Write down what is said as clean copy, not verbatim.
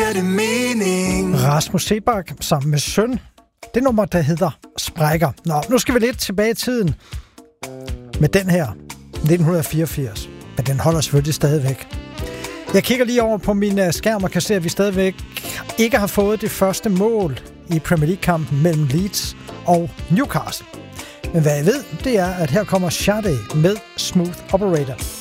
giver det mening. Rasmus Seebach sammen med søn. Det nummer, der hedder Sprækker. Nå, nu skal vi lidt tilbage i tiden med den her, 1984. Men den holder selvfølgelig stadigvæk. Jeg kigger lige over på min skærm og kan se, at vi stadigvæk ikke har fået det første mål i Premier League-kampen mellem Leeds og Newcastle. Men hvad jeg ved, det er, at her kommer Sade med Smooth Operator.